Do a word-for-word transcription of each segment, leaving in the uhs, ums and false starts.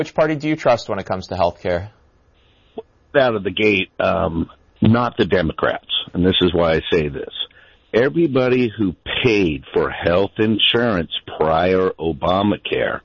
Which party do you trust when it comes to health care? Out of the gate, um, not the Democrats. And this is why I say this. Everybody who paid for health insurance prior Obamacare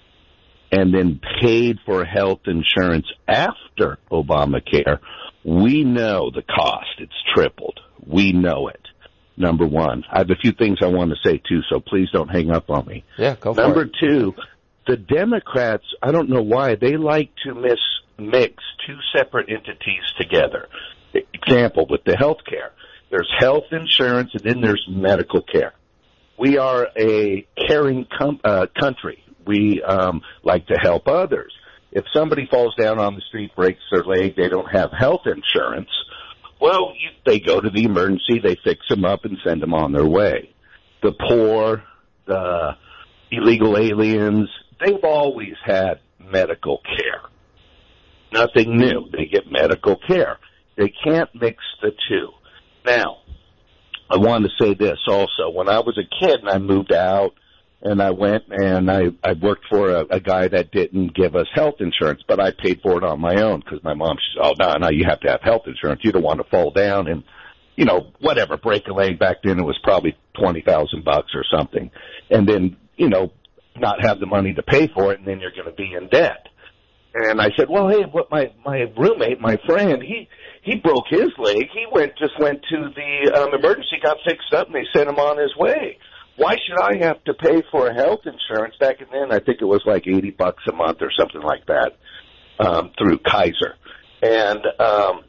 and then paid for health insurance after Obamacare, we know the cost. It's tripled. We know it. Number one. I have a few things I want to say, too, so please don't hang up on me. Yeah, go for Number it. two, the Democrats, I don't know why, they like to mis- mix two separate entities together. Example, with the health care. There's health insurance, and then there's medical care. We are a caring com- uh, country. We um, like to help others. If somebody falls down on the street, breaks their leg, they don't have health insurance, well, you, they go to the emergency, they fix them up and send them on their way. The poor, the illegal aliens, they've always had medical care. Nothing new. They get medical care. They can't mix the two. Now, I want to say this also. When I was a kid and I moved out and I went and I, I worked for a, a guy that didn't give us health insurance, but I paid for it on my own because my mom said, oh, no, no, you have to have health insurance. You don't want to fall down and, you know, whatever, break a leg. Back then it was probably twenty thousand bucks or something. And then, you know, not have the money to pay for it, and then you're going to be in debt. And I said, well, hey, what my, my roommate, my friend, he, he broke his leg. He went, just went to the um, emergency, got fixed up, and they sent him on his way. Why should I have to pay for health insurance? Back then, I think it was like eighty bucks a month or something like that, um, through Kaiser. And, um,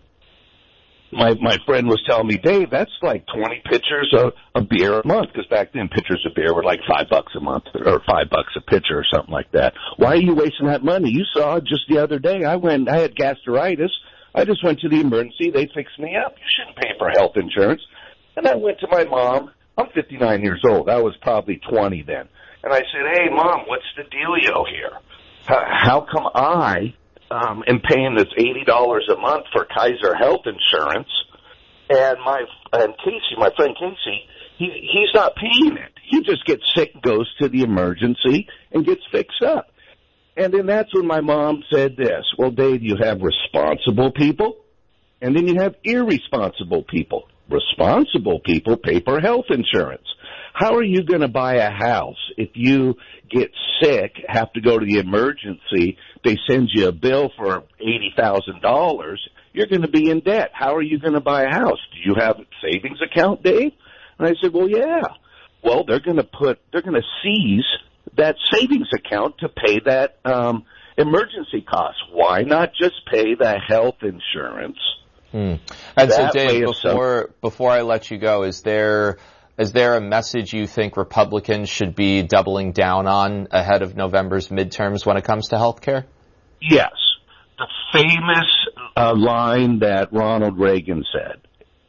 my, my friend was telling me, Dave, that's like twenty pitchers of, of beer a month, because back then pitchers of beer were like five bucks a month or five bucks a pitcher or something like that. Why are you wasting that money? You saw just the other day, I went, I had gastritis. I just went to the emergency. They fixed me up. You shouldn't pay for health insurance. And I went to my mom. I'm fifty-nine years old. I was probably twenty then. And I said, hey, Mom, what's the dealio here? How, how come I um, am paying this eighty dollars a month for Kaiser health insurance, and my and Casey, my friend Casey, he, he's not paying it. He just gets sick, goes to the emergency, and gets fixed up. And then that's when my mom said this, well, Dave, you have responsible people, and then you have irresponsible people. Responsible people pay for health insurance. How are you going to buy a house if you get sick, have to go to the emergency, they send you a bill for eighty thousand dollars, you're going to be in debt. How are you going to buy a house? Do you have a savings account, Dave? And I said, well, yeah. Well, they're going to put, they're going to seize that savings account to pay that um, emergency cost. Why not just pay the health insurance? Hmm. And so, That way Dave, if some- before before I let you go, is there is there a message you think Republicans should be doubling down on ahead of November's midterms when it comes to health care? Yes. The famous uh, line that Ronald Reagan said,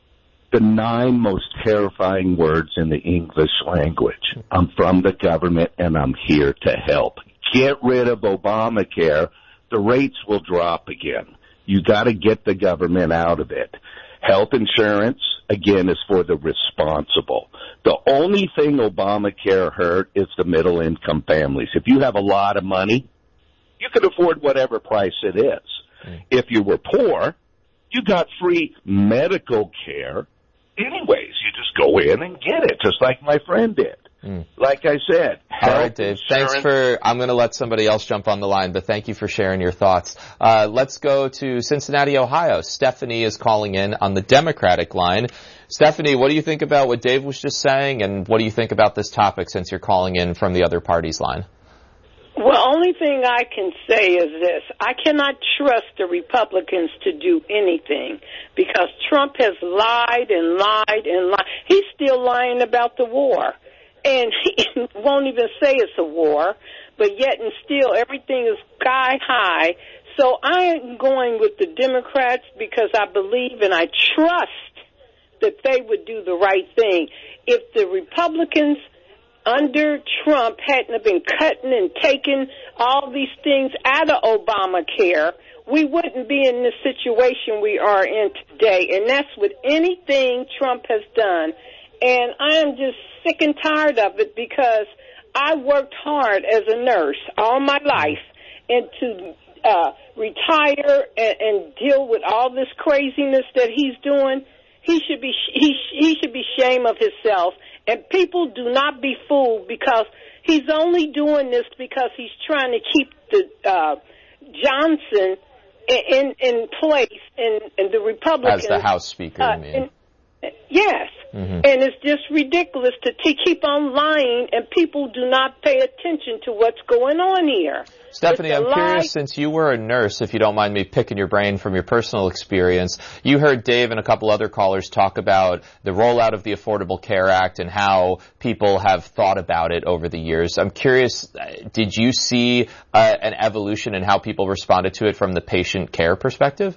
the nine most terrifying words in the English language. I'm from the government and I'm here to help. Get rid of Obamacare. The rates will drop again. You got to get the government out of it. Health insurance, again, is for the responsible. The only thing Obamacare hurt is the middle-income families. If you have a lot of money, you can afford whatever price it is. Mm. If you were poor, you got free medical care anyways. You just go in and get it, just like my friend did. Mm. Like I said. All right, Dave. Thanks for, I'm going to let somebody else jump on the line, but thank you for sharing your thoughts. Uh, let's go to Cincinnati, Ohio. Stephanie is calling in on the Democratic line. Stephanie, what do you think about what Dave was just saying, and what do you think about this topic since you're calling in from the other party's line? Well, only thing I can say is this. I cannot trust the Republicans to do anything because Trump has lied and lied and lied. He's still lying about the war. And he won't even say it's a war, but yet and still everything is sky high. So I'm going with the Democrats because I believe and I trust that they would do the right thing. If the Republicans under Trump hadn't have been cutting and taking all these things out of Obamacare, we wouldn't be in the situation we are in today. And that's with anything Trump has done. And I'm just sick and tired of it because I worked hard as a nurse all my life, and to uh, retire and, and deal with all this craziness that he's doing, he should be he he should be ashamed of himself. And people do not be fooled, because he's only doing this because he's trying to keep the uh, Johnson in in place, and, and the Republicans as the House Speaker. Uh, I mean. and, Yes, mm-hmm. And it's just ridiculous to, to keep on lying, and people do not pay attention to what's going on here. Stephanie, I'm lie. curious, since you were a nurse, if you don't mind me picking your brain from your personal experience, you heard Dave and a couple other callers talk about the rollout of the Affordable Care Act and how people have thought about it over the years. I'm curious, did you see uh, an evolution in how people responded to it from the patient care perspective?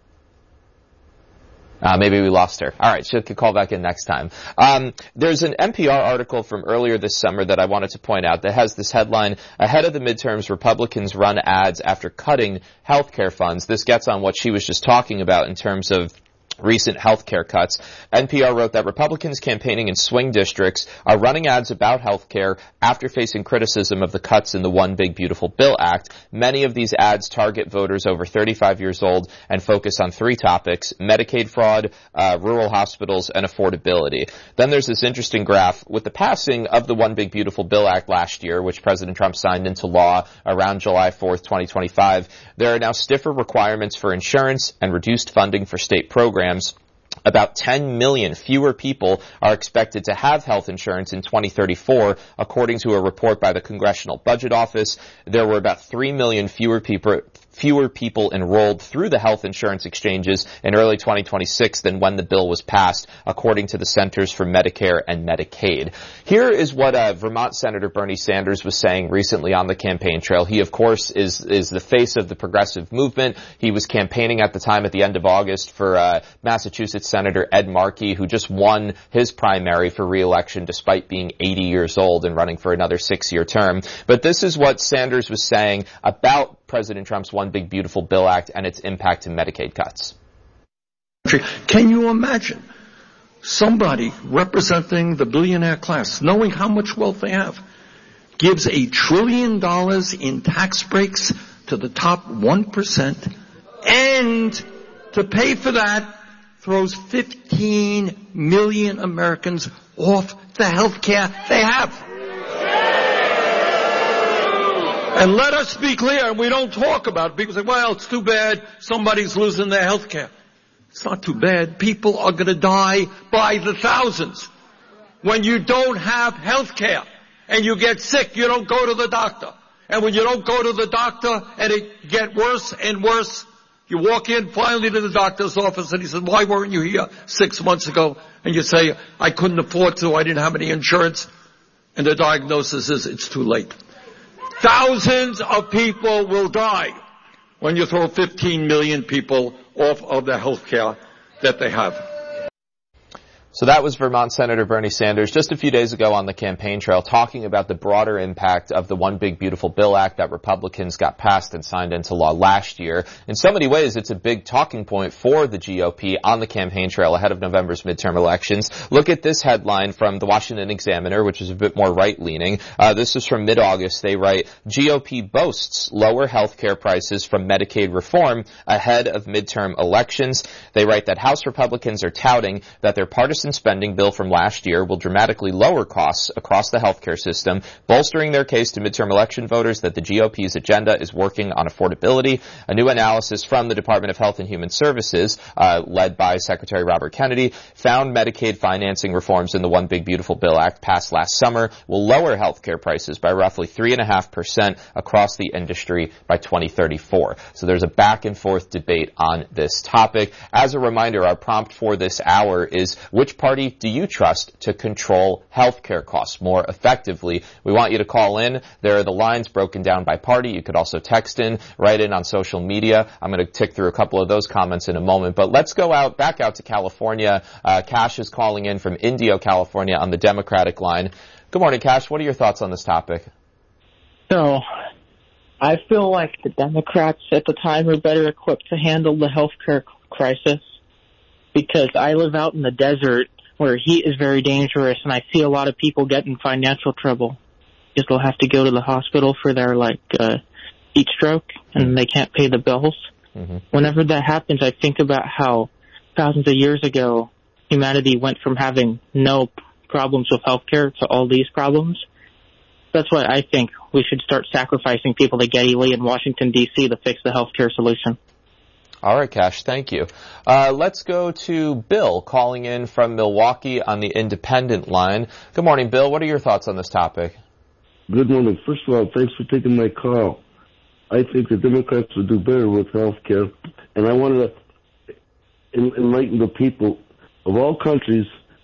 Uh, maybe we lost her. All right, she could call back in next time. Um, there's an N P R article from earlier this summer that I wanted to point out that has this headline, "Ahead of the midterms, Republicans run ads after cutting health care funds." This gets on what she was just talking about in terms of recent health care cuts. N P R wrote that Republicans campaigning in swing districts are running ads about health care after facing criticism of the cuts in the One Big Beautiful Bill Act. Many of these ads target voters over thirty-five years old and focus on three topics: Medicaid fraud, uh, rural hospitals, and affordability. Then there's this interesting graph. With the passing of the One Big Beautiful Bill Act last year, which President Trump signed into law around July fourth, twenty twenty-five, there are now stiffer requirements for insurance and reduced funding for state programs. About ten million fewer people are expected to have health insurance in twenty thirty-four, according to a report by the Congressional Budget Office. There were about three million fewer people fewer people enrolled through the health insurance exchanges in early twenty twenty-six than when the bill was passed, according to the Centers for Medicare and Medicaid. Here is what uh, Vermont Senator Bernie Sanders was saying recently on the campaign trail. He, of course, is is the face of the progressive movement. He was campaigning at the time at the end of August for uh, Massachusetts Senator Ed Markey, who just won his primary for re-election despite being eighty years old and running for another six-year term. But this is what Sanders was saying about President Trump's One Big Beautiful Bill Act and its impact to Medicaid cuts. Can you imagine somebody representing the billionaire class, knowing how much wealth they have, gives a trillion dollars in tax breaks to the top one percent, and to pay for that throws fifteen million Americans off the health care they have? And let us be clear, we don't talk about it. People say, well, it's too bad somebody's losing their health care. It's not too bad. People are going to die by the thousands. When you don't have health care and you get sick, you don't go to the doctor. And when you don't go to the doctor and it gets worse and worse, you walk in finally to the doctor's office and he says, why weren't you here six months ago? And you say, I couldn't afford to, I didn't have any insurance. And the diagnosis is, it's too late. Thousands of people will die when you throw fifteen million people off of the health care that they have. So that was Vermont Senator Bernie Sanders just a few days ago on the campaign trail talking about the broader impact of the One Big Beautiful Bill Act that Republicans got passed and signed into law last year. In so many ways, it's a big talking point for the G O P on the campaign trail ahead of November's midterm elections. Look at this headline from the Washington Examiner, which is a bit more right-leaning. Uh, this is from mid-August. They write, G O P boasts lower health care prices from Medicaid reform ahead of midterm elections. They write that House Republicans are touting that their partisan spending bill from last year will dramatically lower costs across the healthcare system, bolstering their case to midterm election voters that the G O P's agenda is working on affordability. A new analysis from the Department of Health and Human Services, uh, led by Secretary Robert Kennedy, found Medicaid financing reforms in the One Big Beautiful Bill Act passed last summer will lower healthcare prices by roughly three point five percent across the industry by twenty thirty-four. So there's a back and forth debate on this topic. As a reminder, our prompt for this hour is, which party do you trust to control healthcare costs more effectively? We want you to call in. There are the lines broken down by party. You could also text in, write in on social media. I'm going to tick through a couple of those comments in a moment. But let's go out, back out to California. Uh, Cash is calling in from Indio, California on the Democratic line. Good morning, Cash. What are your thoughts on this topic? So, I feel like the Democrats at the time are better equipped to handle the healthcare crisis, because I live out in the desert where heat is very dangerous, and I see a lot of people get in financial trouble because they'll have to go to the hospital for their, like, uh, heat stroke and they can't pay the bills. Mm-hmm. Whenever that happens, I think about how thousands of years ago, humanity went from having no problems with healthcare to all these problems. That's why I think we should start sacrificing people to Geddy Lee in Washington, D C to fix the healthcare solution. All right, Cash, thank you. Uh, let's go to Bill calling in from Milwaukee on the independent line. Good morning, Bill. What are your thoughts on this topic? Good morning. First of all, thanks for taking my call. I think the Democrats would do better with health care, and I wanted to enlighten the people of all countries.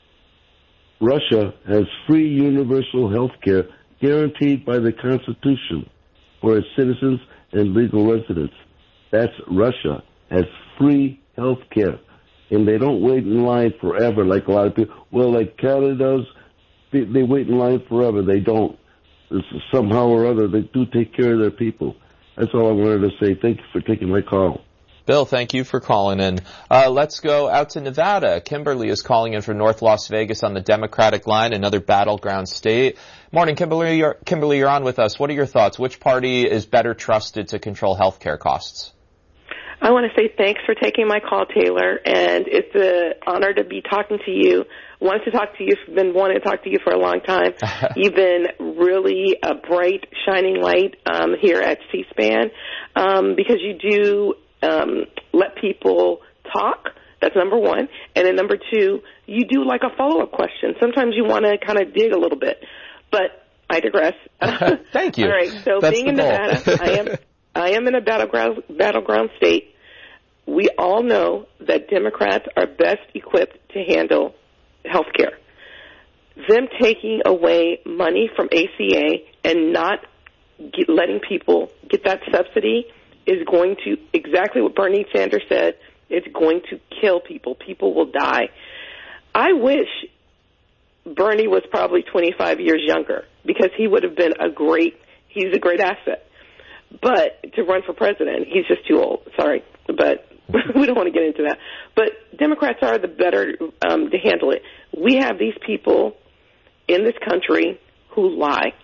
Russia has free universal health care guaranteed by the Constitution for its citizens and legal residents. That's Russia has free health care, and they don't wait in line forever like a lot of people. Well, like Canada does, they, they wait in line forever. They don't. Somehow or other, they do take care of their people. That's all I wanted to say. Thank you for taking my call. Bill, thank you for calling in. Uh, let's go out to Nevada. Kimberly is calling in from North Las Vegas on the Democratic line, another battleground state. Morning, Kimberly. You're, Kimberly, you're on with us. What are your thoughts? Which party is better trusted to control health care costs? I want to say thanks for taking my call, Taylor, and it's an honor to be talking to you. Wanted to talk to you, been wanting to talk to you for a long time. You've been really a bright, shining light um, here at C-SPAN um, because you do um, let people talk. That's number one. And then number two, you do like a follow-up question. Sometimes you want to kind of dig a little bit, but I digress. Thank you. All right, so That's being in Nevada, I am I am in a battleground, battleground state. We all know that Democrats are best equipped to handle health care. Them taking away money from A C A and not get, letting people get that subsidy is going to, exactly what Bernie Sanders said, it's going to kill people. People will die. I wish Bernie was probably twenty-five years younger because he would have been a great, he's a great asset. But to run for president, he's just too old. Sorry, but we don't want to get into that. But Democrats are the better um, to handle it. We have these people in this country who lie.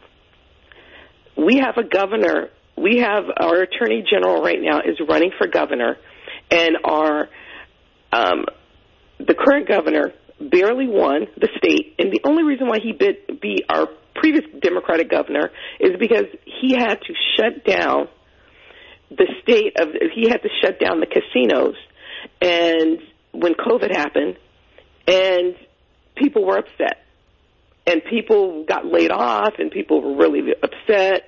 We have a governor. We have our attorney general right now is running for governor, and our um, the current governor barely won the state. And the only reason why he bid be our previous Democratic governor is because he had to shut down the state of, he had to shut down the casinos and when COVID happened, and people were upset. And people got laid off and people were really upset,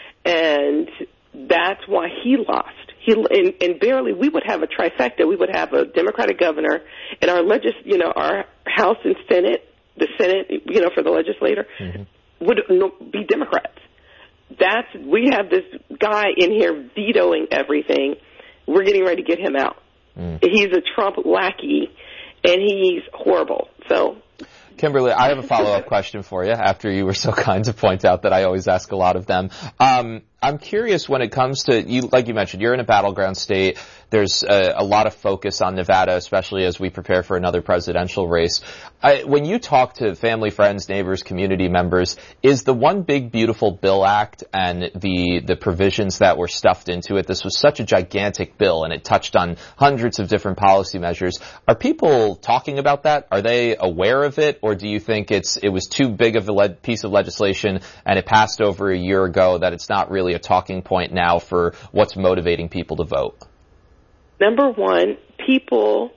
and that's why he lost. He and, and barely, we would have a trifecta. We would have a Democratic governor, and our legis, you know, our House and Senate, the Senate, you know, for the legislator, mm-hmm. would be Democrats. That's, we have this guy in here vetoing everything. We're getting ready to get him out. Mm. He's a Trump lackey, and he's horrible. So, Kimberly, I have a follow-up question for you after you were so kind to point out that I always ask a lot of them. Um, I'm curious when it comes to, you, like you mentioned, you're in a battleground state. There's a, a lot of focus on Nevada, especially as we prepare for another presidential race. I, when you talk to family, friends, neighbors, community members, is the One Big Beautiful Bill Act and the, the provisions that were stuffed into it, this was such a gigantic bill and it touched on hundreds of different policy measures. Are people talking about that? Are they aware of it? Or do you think it's it was too big of a le- piece of legislation and it passed over a year ago that it's not really a talking point now for what's motivating people to vote? Number one, people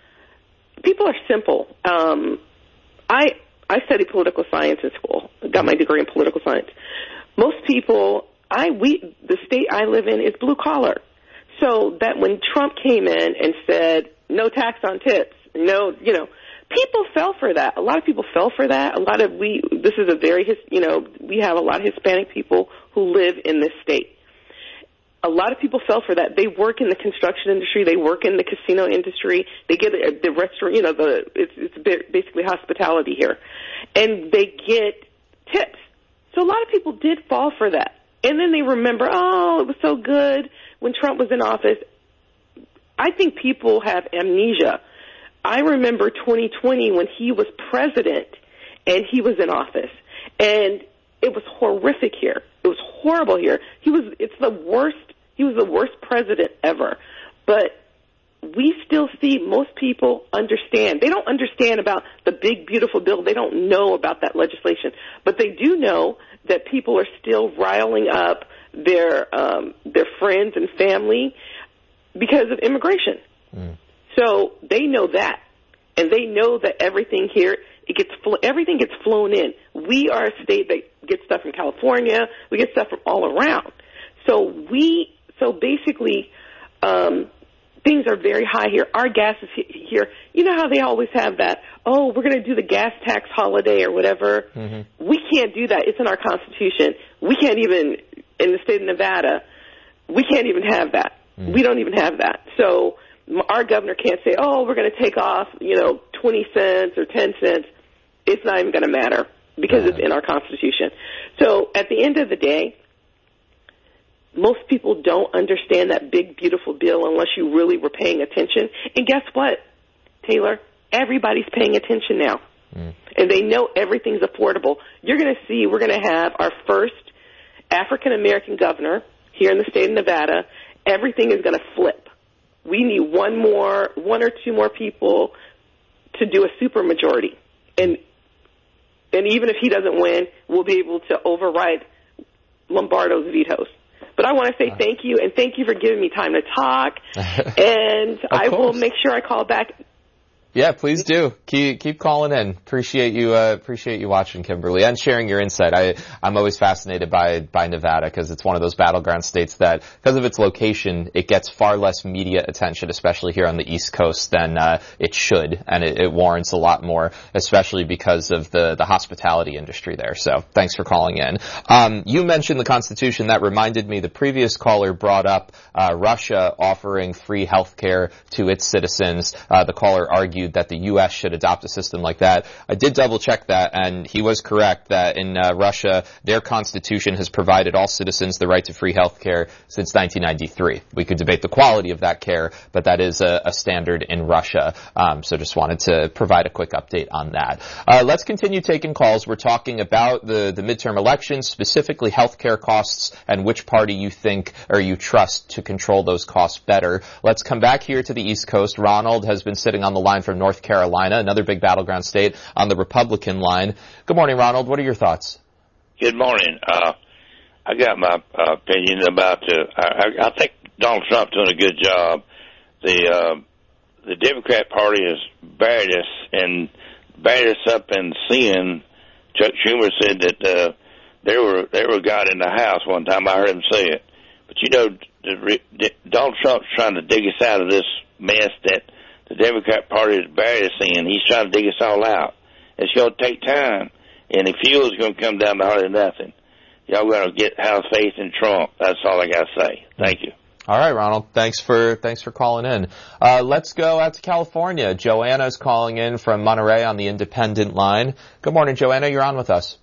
people are simple. Um, I I studied political science in school. I got my degree in political science. Most people, I we the state I live in is blue collar. So that when Trump came in and said no tax on tips, no, you know, people fell for that. A lot of people fell for that. A lot of we, this is a very, you know, we have a lot of Hispanic people who live in this state. A lot of people fell for that. They work in the construction industry. They work in the casino industry. They get the restaurant, you know, the it's, it's basically hospitality here. And they get tips. So a lot of people did fall for that. And then they remember, oh, it was so good when Trump was in office. I think people have amnesia. I remember twenty twenty when he was president and he was in office, and it was horrific here. It was horrible here. He was, it's the worst He was the worst president ever. But we still see most people understand. They don't understand about the big, beautiful bill. They don't know about that legislation. But they do know that people are still riling up their um, their friends and family because of immigration. Mm. So they know that. And they know that everything here, it gets fl- everything gets flown in. We are a state that gets stuff from California. We get stuff from all around. So we, so basically, um, things are very high here. Our gas is here. You know how they always have that, oh, we're going to do the gas tax holiday or whatever. Mm-hmm. We can't do that. It's in our Constitution. We can't even, in the state of Nevada, we can't even have that. Mm. We don't even have that. So our governor can't say, oh, we're going to take off, you know, twenty cents or ten cents. It's not even going to matter because it's in our Constitution. So at the end of the day, most people don't understand that big, beautiful bill unless you really were paying attention. And guess what, Taylor? Everybody's paying attention now. Mm. And they know everything's affordable. You're going to see we're going to have our first African-American governor here in the state of Nevada. Everything is going to flip. We need one more, one or two more people to do a supermajority. And and even if he doesn't win, we'll be able to override Lombardo's vetoes. But I want to say thank you, and thank you for giving me time to talk. And I will make sure I call back. Yeah, please do. Keep keep calling in. Appreciate you. Uh, appreciate you watching, Kimberly, and sharing your insight. I I'm always fascinated by by Nevada because it's one of those battleground states that, because of its location, it gets far less media attention, especially here on the East Coast, than uh, it should, and it, it warrants a lot more, especially because of the the hospitality industry there. So, thanks for calling in. Um, you mentioned the Constitution. That reminded me. The previous caller brought up uh, Russia offering free health care to its citizens. Uh, the caller argued that the U S should adopt a system like that. I did double check that, and he was correct that in uh, Russia, their constitution has provided all citizens the right to free health care since nineteen ninety-three. We could debate the quality of that care, but that is a, a standard in Russia. Um, so just wanted to provide a quick update on that. Uh, let's continue taking calls. We're talking about the, the midterm elections, specifically health care costs, and which party you think or you trust to control those costs better. Let's come back here to the East Coast. Ronald has been sitting on the line from North Carolina, another big battleground state, on the Republican line. Good morning, Ronald. What are your thoughts? Good morning. Uh, I got my uh, opinion about, uh, I, I think Donald Trump's doing a good job. The uh, the Democrat Party has buried us and buried us up in sin. Chuck Schumer said that uh, there were there were God in the house one time. I heard him say it. But, you know, the, the, Donald Trump's trying to dig us out of this mess that the Democrat Party has buried us in. He's trying to dig us all out. It's going to take time, and the fuel is going to come down to hardly nothing. Y'all got to get have faith in Trump. That's all I got to say. Thank you. All right, Ronald. Thanks for thanks for calling in. Uh, let's go out to California. Joanna's calling in from Monterey on the Independent line. Good morning, Joanna. You're on with us.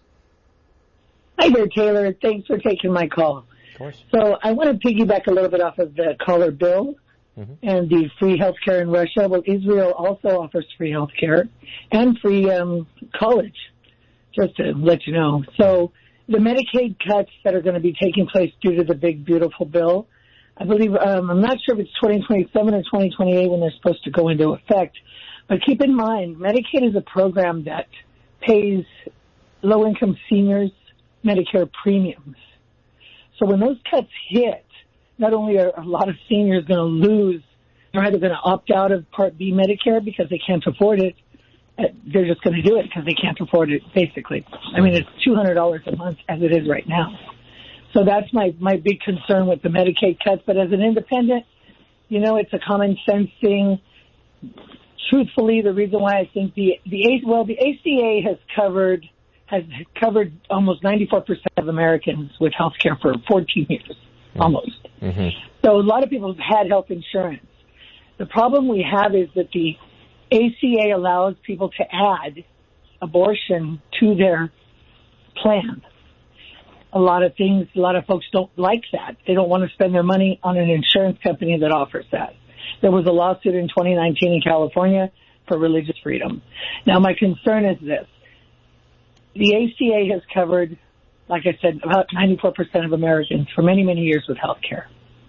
Hi there, Taylor. Thanks for taking my call. Of course. So I want to piggyback a little bit off of the caller Bill. Mm-hmm. And the free health care in Russia. Well, Israel also offers free health care and free um, college, just to let you know. So the Medicaid cuts that are going to be taking place due to the big, beautiful bill, I believe, um, I'm not sure if it's twenty twenty-seven or twenty twenty-eight when they're supposed to go into effect. But keep in mind, Medicaid is a program that pays low-income seniors Medicare premiums. So when those cuts hit, not only are a lot of seniors going to lose, they're either going to opt out of Part B Medicare because they can't afford it. They're just going to do it because they can't afford it, basically. I mean, it's two hundred dollars a month as it is right now. So that's my, my big concern with the Medicaid cuts. But as an independent, you know, it's a common sense thing. Truthfully, the reason why I think the, the, well, the A C A has covered, has covered almost ninety-four percent of Americans with health care for fourteen years. Almost. Mm-hmm. So a lot of people have had health insurance. The problem we have is that the A C A allows people to add abortion to their plan. A lot of things, a lot of folks don't like that. They don't want to spend their money on an insurance company that offers that. There was a lawsuit in twenty nineteen in California for religious freedom. Now, my concern is this. The A C A has covered, like I said, about ninety-four percent of Americans for many, many years with health care.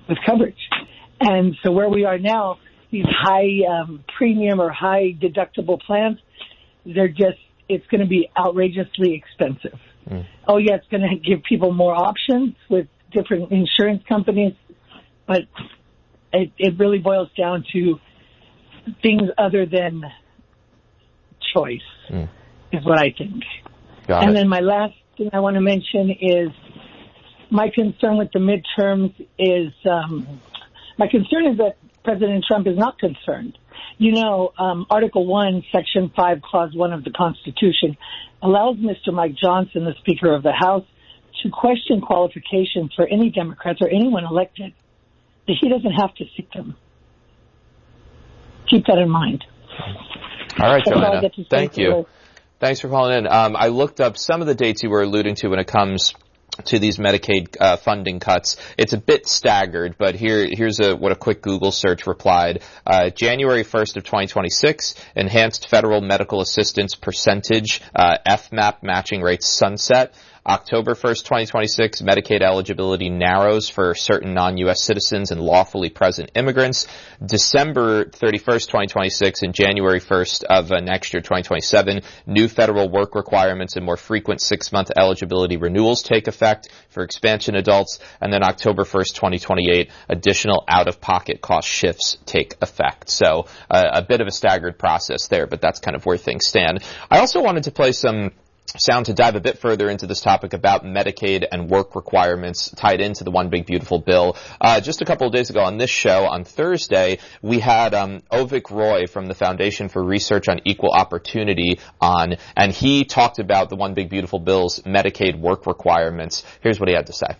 with coverage. And so where we are now, these high um, premium or high deductible plans, they're just, it's going to be outrageously expensive. Mm. Oh, yeah, it's going to give people more options with different insurance companies, but it, it really boils down to things other than choice, mm. is what I think. Got and it. Then my last thing I want to mention is my concern with the midterms is, um, my concern is that President Trump is not concerned. You know, um, Article one, Section five, Clause one of the Constitution allows Mister Mike Johnson, the Speaker of the House, to question qualifications for any Democrats or anyone elected. That he doesn't have to seek them. Keep that in mind. All right, Joanna. Thank you. Thanks for calling in. Um, I looked up some of the dates you were alluding to when it comes to these Medicaid uh, funding cuts. It's a bit staggered, but here here's a, what a quick Google search replied. Uh, January first of twenty twenty-six, enhanced federal medical assistance percentage, uh, F MAP matching rates sunset. October first, twenty twenty-six, Medicaid eligibility narrows for certain non-U S citizens and lawfully present immigrants. December thirty-first, twenty twenty-six, and January first of uh, next year, twenty twenty-seven, new federal work requirements and more frequent six-month eligibility renewals take effect for expansion adults. And then October first, twenty twenty-eight, additional out-of-pocket cost shifts take effect. So uh, a bit of a staggered process there, but that's kind of where things stand. I also wanted to play some sound to dive a bit further into this topic about Medicaid and work requirements tied into the One Big Beautiful Bill. Uh, just a couple of days ago on this show, on Thursday, we had um, Avik Roy from the Foundation for Research on Equal Opportunity on, and he talked about the One Big Beautiful Bill's Medicaid work requirements. Here's what he had to say.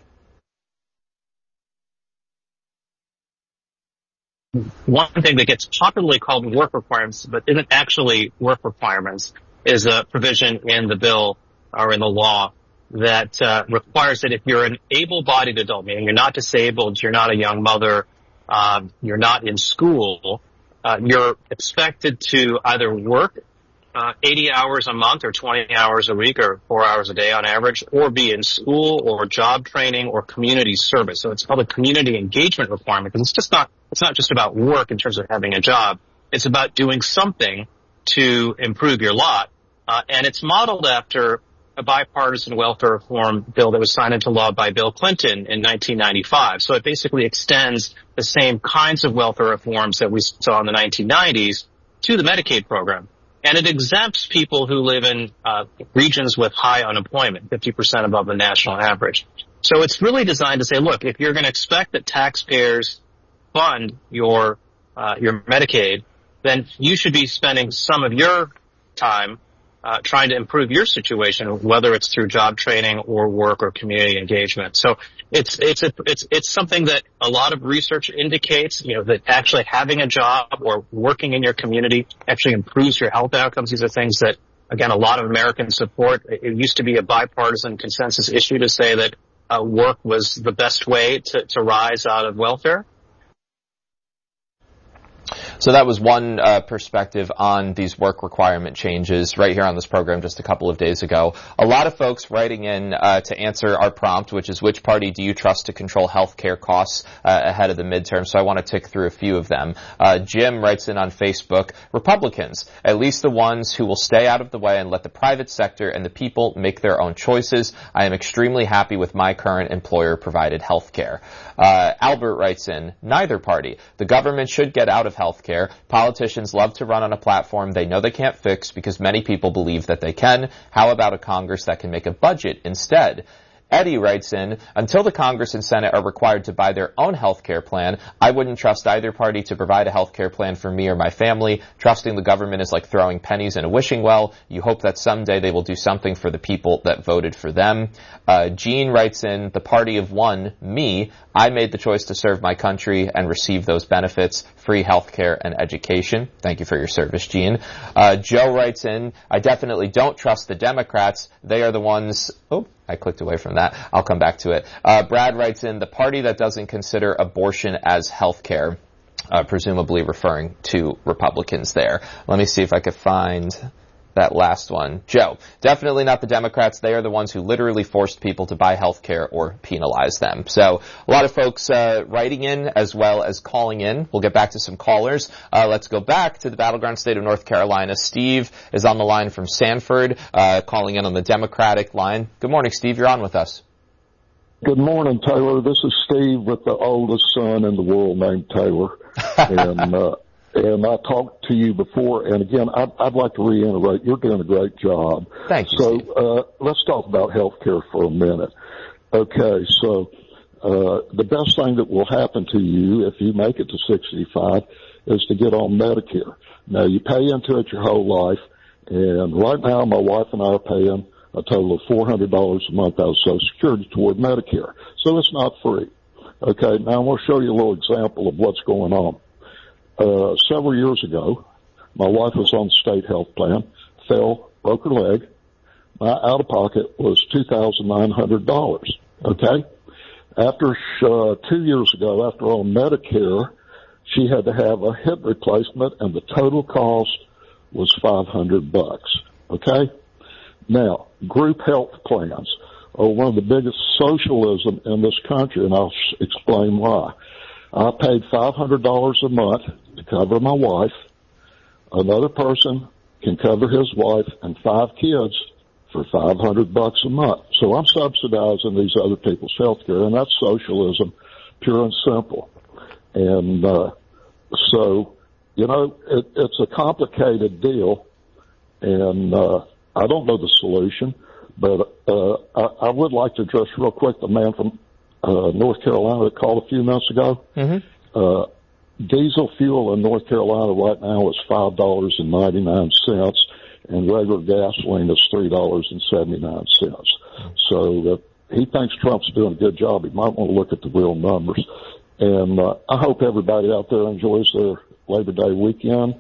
One thing that gets popularly called work requirements, but isn't actually work requirements, is a provision in the bill or in the law that uh, requires that if you're an able-bodied adult, meaning you're not disabled, you're not a young mother, um, you're not in school, uh, you're expected to either work uh, eighty hours a month or twenty hours a week or four hours a day on average, or be in school or job training or community service. So it's called a community engagement requirement because it's just not, it's not just about work in terms of having a job. It's about doing something to improve your lot. Uh, and it's modeled after a bipartisan welfare reform bill that was signed into law by Bill Clinton in nineteen ninety-five. So it basically extends the same kinds of welfare reforms that we saw in the nineteen nineties to the Medicaid program. And it exempts people who live in uh, regions with high unemployment, fifty percent above the national average. So it's really designed to say, look, if you're going to expect that taxpayers fund your uh, your Medicaid, then you should be spending some of your time uh, trying to improve your situation, whether it's through job training or work or community engagement. So it's it's a, it's it's something that a lot of research indicates, you know, that actually having a job or working in your community actually improves your health outcomes. These are things that, again, a lot of Americans support. It used to be a bipartisan consensus issue to say that uh, work was the best way to, to rise out of welfare. So that was one uh, perspective on these work requirement changes right here on this program just a couple of days ago. A lot of folks writing in uh, to answer our prompt, which is which party do you trust to control health care costs uh, ahead of the midterm? So I want to tick through a few of them. Uh, Jim writes in on Facebook, Republicans, at least the ones who will stay out of the way and let the private sector and the people make their own choices. I am extremely happy with my current employer-provided health care. Uh, Albert writes in, neither party. The government should get out of health care. Politicians love to run on a platform they know they can't fix because many people believe that they can. How about a Congress that can make a budget instead? Eddie writes in, until the Congress and Senate are required to buy their own health care plan, I wouldn't trust either party to provide a health care plan for me or my family. Trusting the government is like throwing pennies in a wishing well. You hope that someday they will do something for the people that voted for them. Uh, Gene writes in, the party of one, me, I made the choice to serve my country and receive those benefits, free health care and education. Thank you for your service, Gene. Uh, Joe writes in, I definitely don't trust the Democrats. They are the ones, oh, I clicked away from that. I'll come back to it. Uh, Brad writes in, the party that doesn't consider abortion as health care, uh, presumably referring to Republicans there. Let me see if I could find that last one. Joe, definitely not the Democrats. They are the ones who literally forced people to buy health care or penalize them. So a lot of folks uh, writing in as well as calling in. We'll get back to some callers. Uh, let's go back to the battleground state of North Carolina. Steve is on the line from Sanford, uh, calling in on the Democratic line. Good morning, Steve. You're on with us. Good morning, Taylor. This is Steve with the oldest son in the world named Taylor. and uh, and I talked to you before, and again, I'd, I'd like to reiterate, you're doing a great job. Thank you, So Steve. uh, let's talk about health care for a minute. Okay, so uh, the best thing that will happen to you if you make it to sixty-five is to get on Medicare. Now, you pay into it your whole life, and right now my wife and I are paying a total of four hundred dollars a month out of Social Security toward Medicare. So it's not free. Okay, now I'm going to show you a little example of what's going on. Uh, several years ago, my wife was on the state health plan, fell, broke her leg. My out-of-pocket was two thousand nine hundred dollars. Okay? After uh, two years ago, after on Medicare, she had to have a hip replacement, and the total cost was five hundred bucks. Okay? Now, group health plans are one of the biggest socialism in this country, and I'll explain why. I paid five hundred dollars a month to cover my wife. Another person can cover his wife and five kids for five hundred bucks a month. So I'm subsidizing these other people's health care, and that's socialism, pure and simple. And uh, so, you know, it, it's a complicated deal, and uh, I don't know the solution, but uh, I, I would like to address real quick the man from uh, North Carolina that called a few minutes ago. Mm-hmm. Uh, diesel fuel in North Carolina right now is five dollars and ninety-nine cents, and regular gasoline is three dollars and seventy-nine cents. So uh, he thinks Trump's doing a good job. He might want to look at the real numbers. And uh, I hope everybody out there enjoys their Labor Day weekend.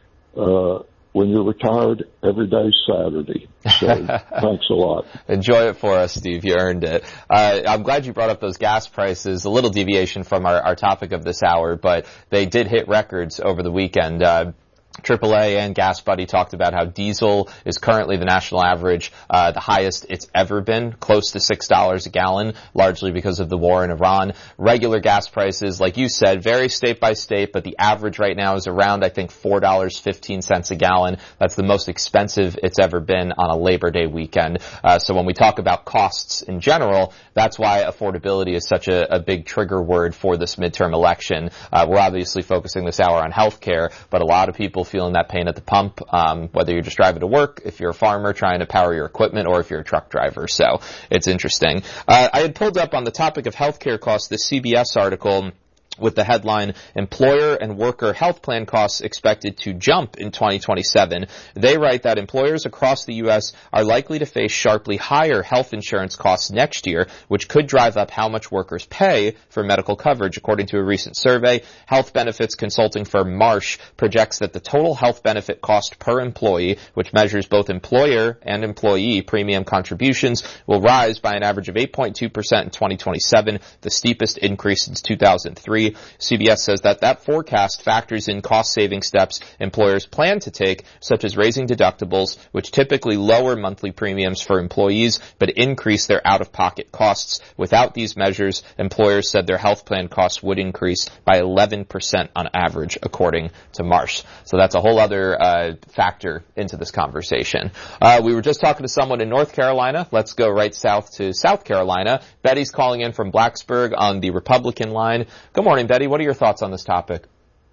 Uh, when you're retired, every day's Saturday. So thanks a lot. Enjoy it for us, Steve. You earned it. Uh, I'm glad you brought up those gas prices. A little deviation from our, our topic of this hour, but they did hit records over the weekend. Uh, triple A and Gas Buddy talked about how diesel is currently the national average, uh, the highest it's ever been, close to six dollars a gallon, largely because of the war in Iran. Regular gas prices, like you said, vary state by state, but the average right now is around, I think, four dollars and fifteen cents a gallon. That's the most expensive it's ever been on a Labor Day weekend. Uh, so when we talk about costs in general, that's why affordability is such a, a big trigger word for this midterm election. Uh, we're obviously focusing this hour on health care, but a lot of people feeling that pain at the pump, um, whether you're just driving to work, if you're a farmer trying to power your equipment, or if you're a truck driver. So it's interesting. Uh, I had pulled up on the topic of healthcare costs this C B S article with the headline, Employer and Worker Health Plan Costs Expected to Jump in twenty twenty-seven. They write that employers across the U S are likely to face sharply higher health insurance costs next year, which could drive up how much workers pay for medical coverage. According to a recent survey, health benefits consulting firm Marsh projects that the total health benefit cost per employee, which measures both employer and employee premium contributions, will rise by an average of eight point two percent in twenty twenty-seven, the steepest increase since two thousand three. C B S says that that forecast factors in cost-saving steps employers plan to take, such as raising deductibles, which typically lower monthly premiums for employees but increase their out-of-pocket costs. Without these measures, employers said their health plan costs would increase by eleven percent on average, according to Marsh. So that's a whole other uh, factor into this conversation. Uh, we were just talking to someone in North Carolina. Let's go right south to South Carolina. Betty's calling in from Blacksburg on the Republican line. Good morning. Morning, Betty. What are your thoughts on this topic?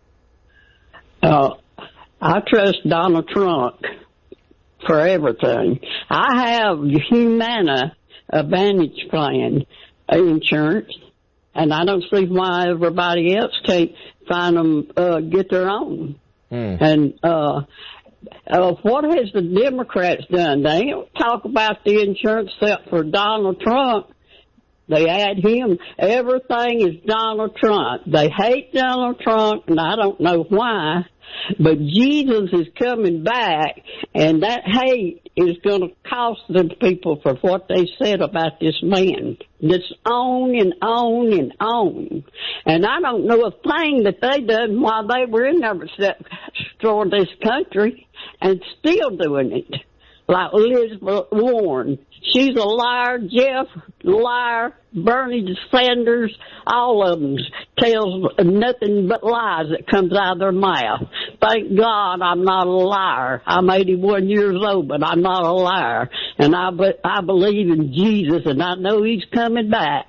Uh, I trust Donald Trump for everything. I have Humana Advantage Plan insurance, and I don't see why everybody else can't find them, uh, get their own. Mm. And uh, uh, what has the Democrats done? They don't talk about the insurance except for Donald Trump. They add him. Everything is Donald Trump. They hate Donald Trump, and I don't know why. But Jesus is coming back, and that hate is going to cost the people for what they said about this man. It's on and on and on. And I don't know a thing that they done while they were in there except destroy this country. and still doing it. Like Elizabeth Warren. She's a liar. Jeff, liar. Bernie Sanders, all of them tells nothing but lies that comes out of their mouth. Thank God I'm not a liar. I'm eighty-one years old, but I'm not a liar. And I, be, I believe in Jesus, and I know he's coming back.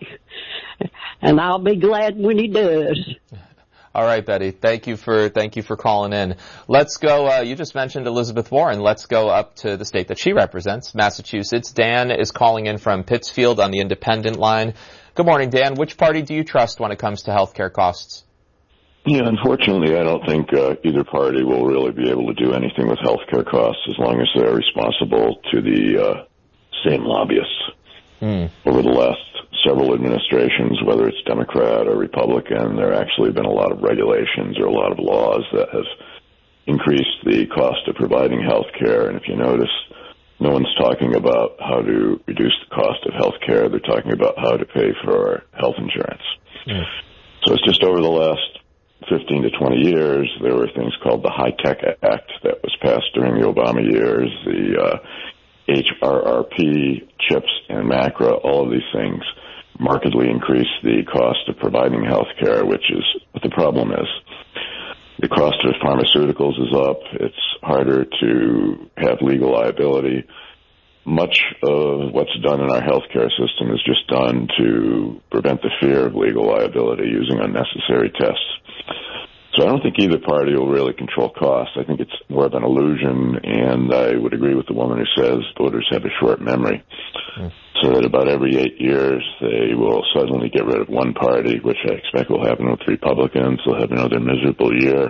And I'll be glad when he does. All right, Betty. Thank you for thank you for calling in. Let's go. Uh, you just mentioned Elizabeth Warren. Let's go up to the state that she represents, Massachusetts. Dan is calling in from Pittsfield on the independent line. Good morning, Dan. Which party do you trust when it comes to health care costs? Yeah, unfortunately, I don't think uh, either party will really be able to do anything with health care costs as long as they're responsible to the uh, same lobbyists. Hmm. Over the last several administrations, whether it's Democrat or Republican, there have actually been a lot of regulations or a lot of laws that have increased the cost of providing health care. And if you notice, no one's talking about how to reduce the cost of health care. They're talking about how to pay for health insurance. Mm. So it's just over the last fifteen to twenty years, there were things called the High-Tech Act that was passed during the Obama years, the uh, H R R P, CHIPS, and MACRA, all of these things markedly increase the cost of providing health care, which is what the problem is. The cost of pharmaceuticals is up. It's harder to have legal liability. Much of what's done in our healthcare system is just done to prevent the fear of legal liability using unnecessary tests. So I don't think either party will really control costs. I think it's more of an illusion, and I would agree with the woman who says voters have a short memory. Mm. So that about every eight years they will suddenly get rid of one party, which I expect will happen with Republicans. They'll have another miserable year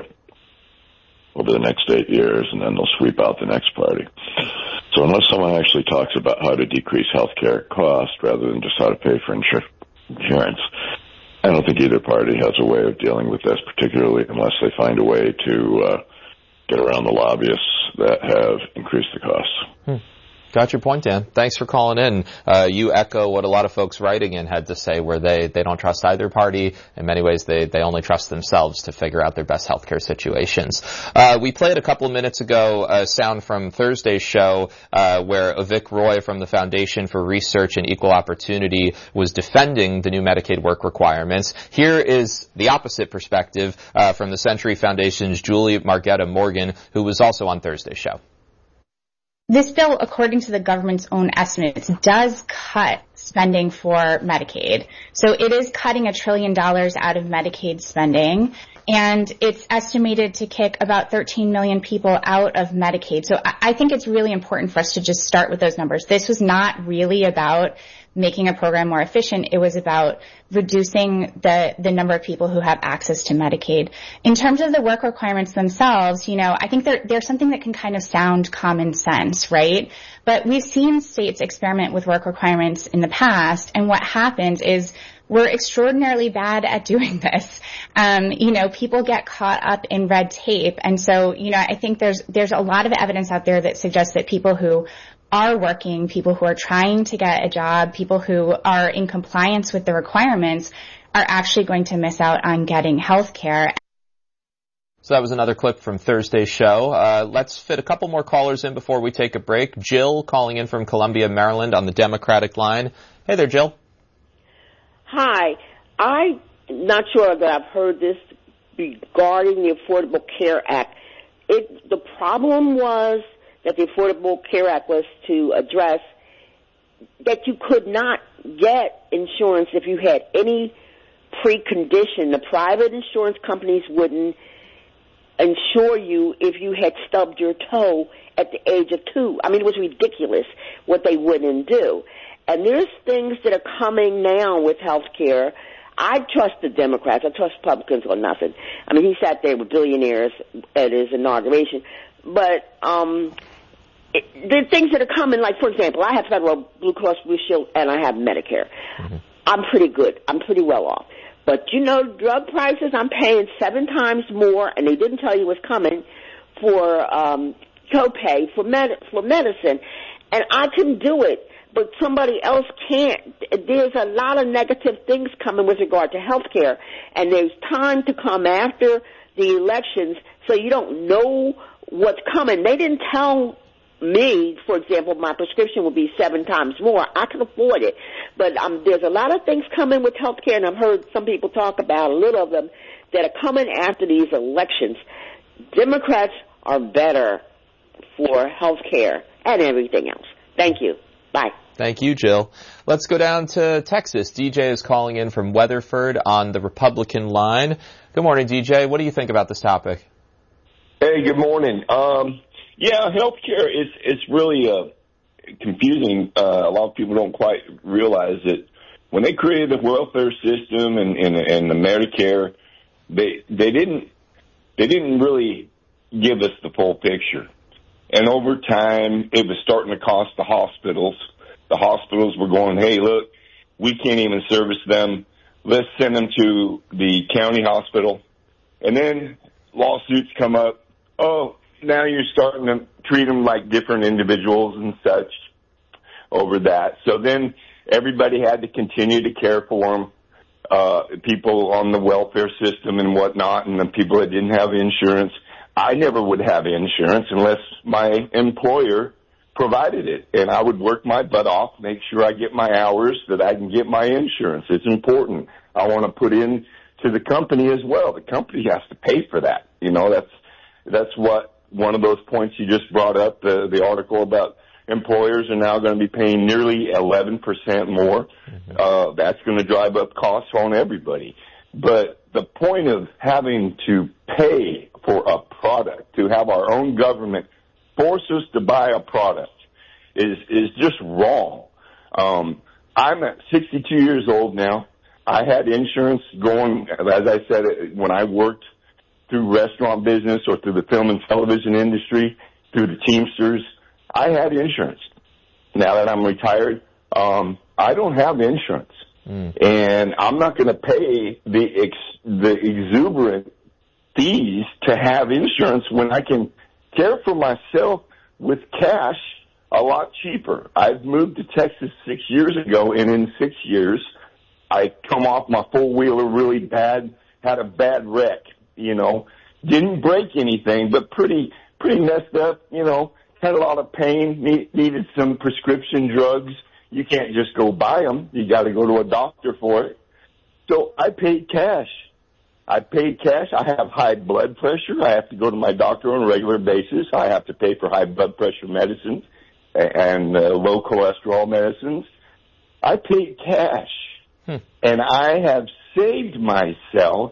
over the next eight years, and then they'll sweep out the next party. So unless someone actually talks about how to decrease health care costs rather than just how to pay for insur- insurance, I don't think either party has a way of dealing with this, particularly unless they find a way to uh, get around the lobbyists that have increased the costs. Hmm. Got your point, Dan. Thanks for calling in. Uh, you echo what a lot of folks writing in had to say, where they, they don't trust either party. In many ways, they, they only trust themselves to figure out their best healthcare situations. Uh, we played a couple of minutes ago a sound from Thursday's show uh, where Avik Roy from the Foundation for Research and Equal Opportunity was defending the new Medicaid work requirements. Here is the opposite perspective uh, from the Century Foundation's Julie Margetta Morgan, who was also on Thursday's show. This bill, according to the government's own estimates, does cut spending for Medicaid. So it is cutting a trillion dollars out of Medicaid spending, and it's estimated to kick about thirteen million people out of Medicaid. So I think it's really important for us to just start with those numbers. This was not really about making a program more efficient. It was about reducing the, the number of people who have access to Medicaid. In terms of the work requirements themselves, you know, I think they're, they're something that can kind of sound common sense, right? But we've seen states experiment with work requirements in the past, and what happens is we're extraordinarily bad at doing this. Um, you know, people get caught up in red tape. And so, you know, I think there's, there's a lot of evidence out there that suggests that people who are working, people who are trying to get a job, people who are in compliance with the requirements are actually going to miss out on getting health care. So that was another clip from Thursday's show. Uh, let's fit a couple more callers in before we take a break. Jill calling in from Columbia, Maryland on the Democratic line. Hey there, Jill. Hi. I'm not sure that I've heard this regarding the Affordable Care Act. It, the problem was that the Affordable Care Act was to address that you could not get insurance if you had any precondition. The private insurance companies wouldn't insure you if you had stubbed your toe at the age of two. I mean, it was ridiculous what they wouldn't do. And there's things that are coming now with health care. I trust the Democrats. I trust Republicans or nothing. I mean, he sat there with billionaires at his inauguration. But um it, the things that are coming, like, for example, I have Federal Blue Cross Blue Shield and I have Medicare. Mm-hmm. I'm pretty good. I'm pretty well off. But, you know, drug prices, I'm paying seven times more, and they didn't tell you what's coming, for um, copay for, med- for medicine. And I can do it, but somebody else can't. There's a lot of negative things coming with regard to health care, and there's time to come after the elections, so you don't know what's coming. They didn't tell me, for example, my prescription would be seven times more. I can afford it. But um, there's a lot of things coming with health care, and I've heard some people talk about a little of them that are coming after these elections. Democrats are better for health care and everything else. Thank you. Bye. Thank you, Jill. Let's go down to Texas. D J is calling in from Weatherford on the Republican line. Good morning, D J. What do you think about this topic? Hey, good morning. Um, yeah, healthcare is is really uh, confusing. Uh, a lot of people don't quite realize that when they created the welfare system and, and, and the Medicare, they they didn't they didn't really give us the full picture. And over time, it was starting to cost the hospitals. The hospitals were going, hey, look, we can't even service them. Let's send them to the county hospital. And then lawsuits come up. Oh, now you're starting to treat them like different individuals and such over that. So then everybody had to continue to care for them, uh, people on the welfare system and whatnot, and the people that didn't have insurance. I never would have insurance unless my employer provided it, and I would work my butt off, make sure I get my hours, that I can get my insurance. It's important. I want to put in to the company as well. The company has to pay for that. You know, that's that's what one of those points you just brought up, the, the article about employers are now going to be paying nearly eleven percent more. Mm-hmm. Uh, that's going to drive up costs on everybody. But the point of having to pay for a product, to have our own government force us to buy a product, is is just wrong. Um, I'm at sixty-two years old now. I had insurance going, as I said, when I worked through restaurant business or through the film and television industry, through the Teamsters. I had insurance. Now that I'm retired, um, I don't have insurance. Mm. And I'm not going to pay the ex, the exuberant fees to have insurance when I can care for myself with cash a lot cheaper. I've moved to Texas six years ago, and in six years, I come off my four-wheeler really bad, had a bad wreck, you know, didn't break anything, but pretty pretty messed up, you know, had a lot of pain, need, needed some prescription drugs. You can't just go buy them. You got to go to a doctor for it. So I paid cash. I paid cash. I have high blood pressure. I have to go to my doctor on a regular basis. I have to pay for high blood pressure medicines and uh, low cholesterol medicines. I paid cash. Hmm. And I have saved myself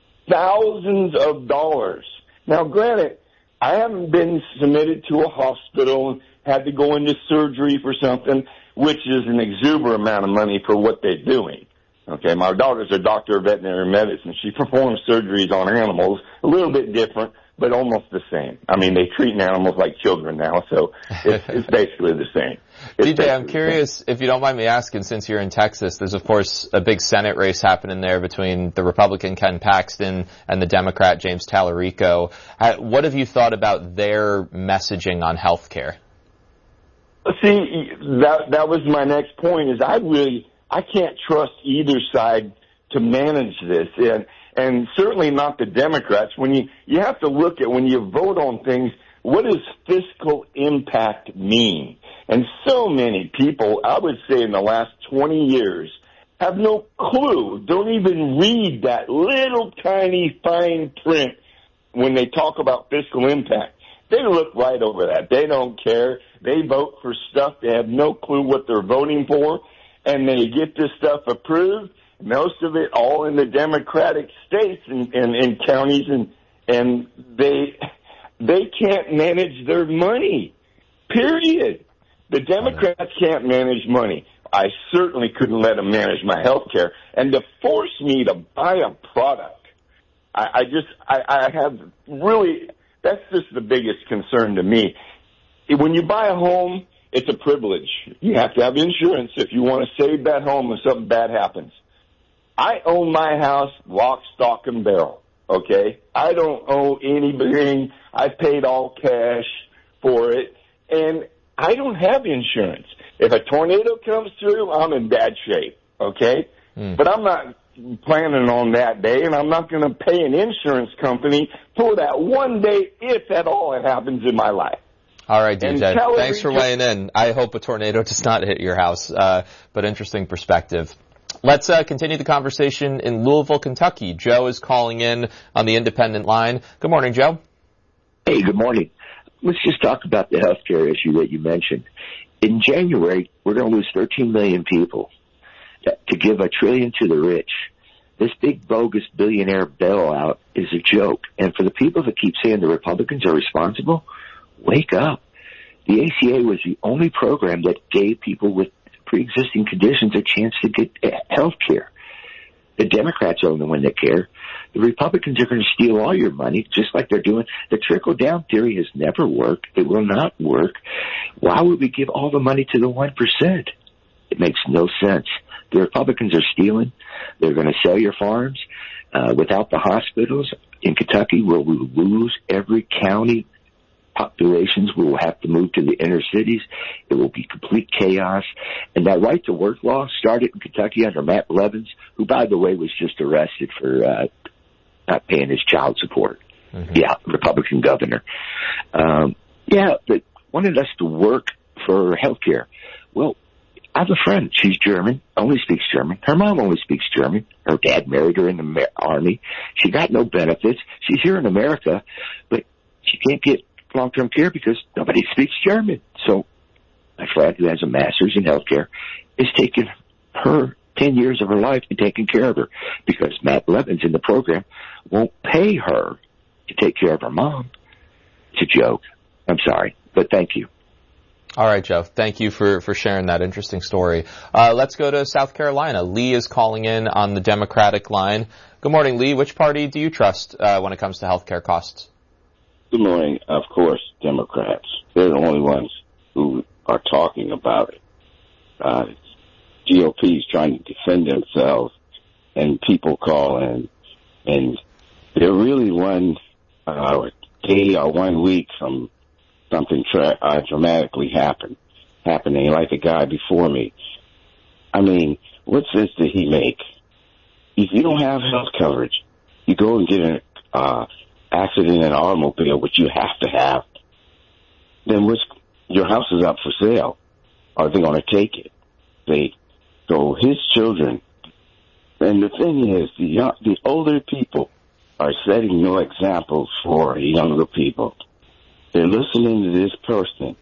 thousands of dollars. Now, granted, I haven't been submitted to a hospital and had to go into surgery for something, which is an exuberant amount of money for what they're doing. Okay, my daughter's a doctor of veterinary medicine. She performs surgeries on animals, a little bit different, but almost the same. I mean, they treat animals like children now, so it's, it's basically the same. It's D J, I'm curious, if you don't mind me asking, since you're in Texas, there's of course a big Senate race happening there between the Republican Ken Paxton and the Democrat James Tallarico. What have you thought about their messaging on health care? See, that that was my next point, is I really, I can't trust either side to manage this, and and certainly not the Democrats. When you, you have to look at, when you vote on things, what does fiscal impact mean? And so many people, I would say in the last twenty years, have no clue, don't even read that little tiny fine print when they talk about fiscal impact. They look right over that. They don't care. They vote for stuff. They have no clue what they're voting for, and they get this stuff approved. Most of it all in the Democratic states and, and, and counties, and and they they can't manage their money, period. The Democrats can't manage money. I certainly couldn't let them manage my health care. And to force me to buy a product, I, I just, I, I have really, that's just the biggest concern to me. When you buy a home, it's a privilege. You have to have insurance if you want to save that home if something bad happens. I own my house lock, stock, and barrel, okay? I don't owe anything. I paid all cash for it, and I don't have insurance. If a tornado comes through, I'm in bad shape, okay? Mm. But I'm not planning on that day, and I'm not going to pay an insurance company for that one day, if at all it happens in my life. All right, D J. Thanks for just- weighing in. I hope a tornado does not hit your house, uh, but interesting perspective. Let's uh, continue the conversation in Louisville, Kentucky. Joe is calling in on the independent line. Good morning, Joe. Hey, good morning. Let's just talk about the health care issue that you mentioned. In January, we're going to lose thirteen million people to give a trillion to the rich. This big bogus billionaire bailout is a joke. And for the people that keep saying the Republicans are responsible, wake up. The A C A was the only program that gave people with pre-existing conditions a chance to get health care. The Democrats are the only one that care. The Republicans are going to steal all your money, just like they're doing. The trickle-down theory has never worked. It will not work. Why would we give all the money to the one percent? It makes no sense. The Republicans are stealing. They're going to sell your farms. Uh, without the hospitals in Kentucky, where we will lose every county populations, we will have to move to the inner cities. It will be complete chaos. And that right to work law started in Kentucky under Matt Blevins, who, by the way, was just arrested for uh, not paying his child support. Mm-hmm. Yeah, Republican governor. Um, yeah, but wanted us to work for health care. Well, I have a friend. She's German, only speaks German. Her mom only speaks German. Her dad married her in the army. She got no benefits. She's here in America, but she can't get long-term care because nobody speaks German. So my friend, who has a master's in healthcare, is taking her ten years of her life and taking care of her because Matt Blevins in the program won't pay her to take care of her mom. It's a joke. I'm sorry, but thank you. All right, Joe. Thank you for, for sharing that interesting story. Uh, let's go to South Carolina. Lee is calling in on the Democratic line. Good morning, Lee. Which party do you trust uh, when it comes to health care costs? Good morning. Of course, Democrats. They're the only ones who are talking about it. Uh, G O P is trying to defend themselves, and people call in, and they're really one uh, day or one week from something tra- uh, dramatically happen, happening, like the guy before me. I mean, what sense did he make? If you don't have health coverage, you go and get an uh, accident in an automobile, which you have to have, then which, your house is up for sale. Are they going to take it? They, so his children, and the thing is, the young, the older people are setting no examples for the younger people. They're listening to this person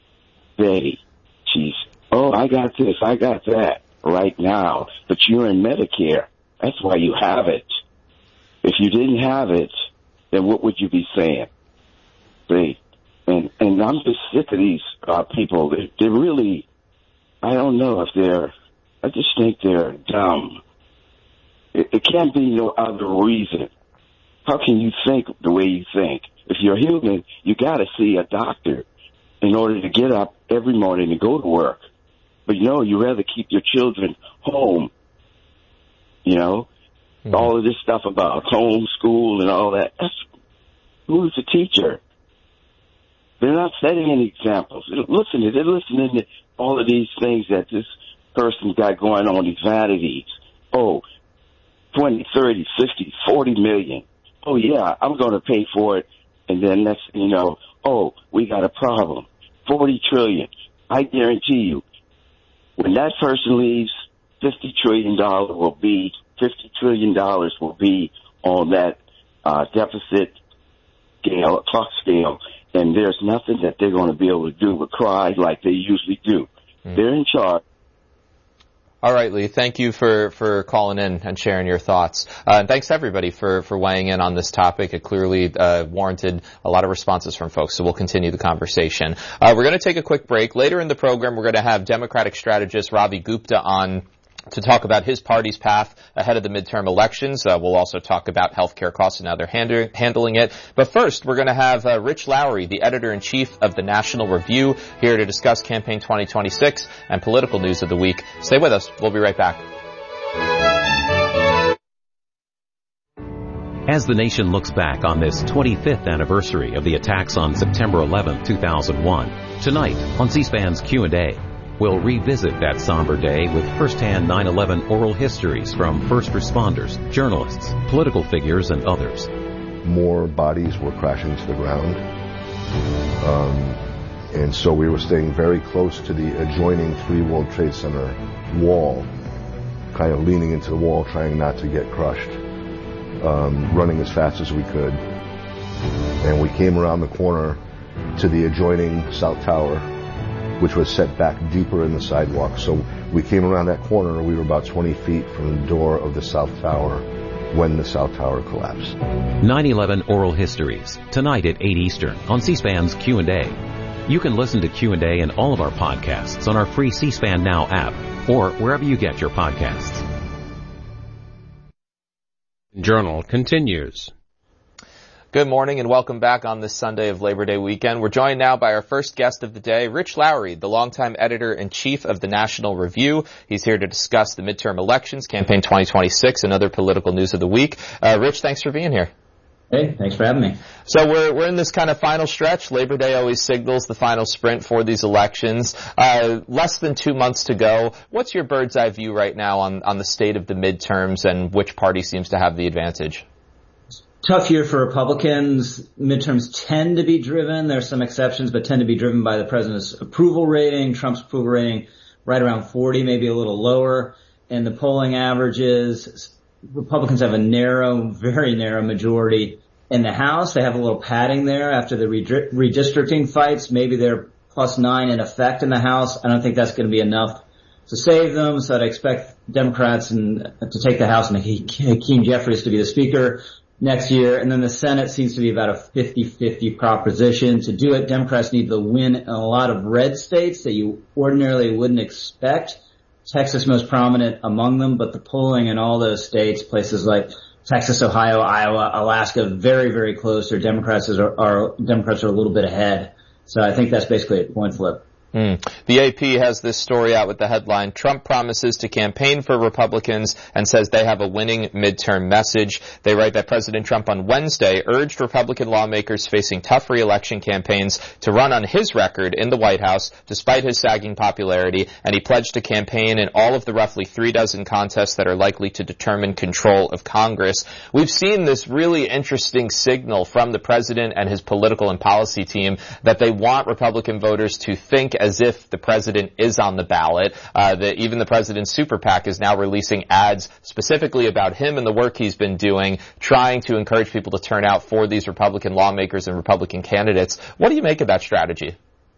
say, she's, oh, I got this, I got that right now, but you're in Medicare. That's why you have it. If you didn't have it, then what would you be saying? See? And, and I'm just sick of these uh, people. They're, they're really, I don't know if they're, I just think they're dumb. It, it can't be no other reason. How can you think the way you think? If you're human, you got to see a doctor in order to get up every morning and go to work. But, you know, you rather keep your children home, you know, mm-hmm. all of this stuff about home, school, and all that. That's, who's the teacher? They're not setting any examples. Listen, they're listening to all of these things that this person's got going on, these vanities. Oh, twenty, thirty, fifty, forty million. Oh, yeah, I'm going to pay for it. And then next, you know, oh, we got a problem. forty trillion. I guarantee you, when that person leaves, fifty trillion dollars will be, fifty trillion dollars will be on that uh, deficit scale, clock scale, and there's nothing that they're going to be able to do but cry like they usually do. Mm. They're in charge. All right, Lee, thank you for, for calling in and sharing your thoughts. Uh, and thanks, everybody, for, for weighing in on this topic. It clearly uh, warranted a lot of responses from folks, so we'll continue the conversation. Uh, we're going to take a quick break. Later in the program, we're going to have Democratic strategist Ravi Gupta on to talk about his party's path ahead of the midterm elections. Uh, we'll also talk about healthcare costs and how they're hand- handling it. But first, we're going to have uh, Rich Lowry, the editor-in-chief of the National Review, here to discuss Campaign twenty twenty-six and political news of the week. Stay with us. We'll be right back. As the nation looks back on this twenty-fifth anniversary of the attacks on September eleventh, two thousand one, tonight on C-SPAN's Q and A, we'll revisit that somber day with first-hand nine eleven oral histories from first responders, journalists, political figures, and others. More bodies were crashing to the ground. Um, and so we were staying very close to the adjoining three World Trade Center wall, kind of leaning into the wall, trying not to get crushed, um, running as fast as we could. And we came around the corner to the adjoining South Tower, which was set back deeper in the sidewalk. So we came around that corner, we were about twenty feet from the door of the South Tower when the South Tower collapsed. nine eleven Oral Histories, tonight at eight Eastern on C-SPAN's Q and A. You can listen to Q and A and all of our podcasts on our free C-SPAN Now app or wherever you get your podcasts. Journal continues. Good morning and welcome back on this Sunday of Labor Day weekend. We're joined now by our first guest of the day, Rich Lowry, the longtime editor-in-chief of the National Review. He's here to discuss the midterm elections, campaign twenty twenty-six, and other political news of the week. Uh, Rich, thanks for being here. Hey, thanks for having me. So we're we're in this kind of final stretch. Labor Day always signals the final sprint for these elections. Uh, less than two months to go. What's your bird's eye view right now on, on the state of the midterms and which party seems to have the advantage? Tough year for Republicans. Midterms tend to be driven. There are some exceptions, but tend to be driven by the president's approval rating. Trump's approval rating right around forty, maybe a little lower. And the polling averages, Republicans have a narrow, very narrow majority in the House. They have a little padding there after the redistricting fights. Maybe they're plus nine in effect in the House. I don't think that's going to be enough to save them. So I'd expect Democrats and, to take the House and Hakeem Jeffries to be the Speaker next year. And then the Senate seems to be about a fifty-fifty proposition. To do it, Democrats need to win in a lot of red states that you ordinarily wouldn't expect. Texas most prominent among them, but the polling in all those states, places like Texas, Ohio, Iowa, Alaska, very, very close. Or Democrats are, are Democrats are a little bit ahead. So I think that's basically a coin flip. Mm. The A P has this story out with the headline, Trump promises to campaign for Republicans and says they have a winning midterm message. They write that President Trump on Wednesday urged Republican lawmakers facing tough re-election campaigns to run on his record in the White House despite his sagging popularity, and he pledged to campaign in all of the roughly three dozen contests that are likely to determine control of Congress. We've seen this really interesting signal from the president and his political and policy team that they want Republican voters to think as if the president is on the ballot. Uh, that even the president's super PAC is now releasing ads specifically about him and the work he's been doing, trying to encourage people to turn out for these Republican lawmakers and Republican candidates. What do you make of that strategy?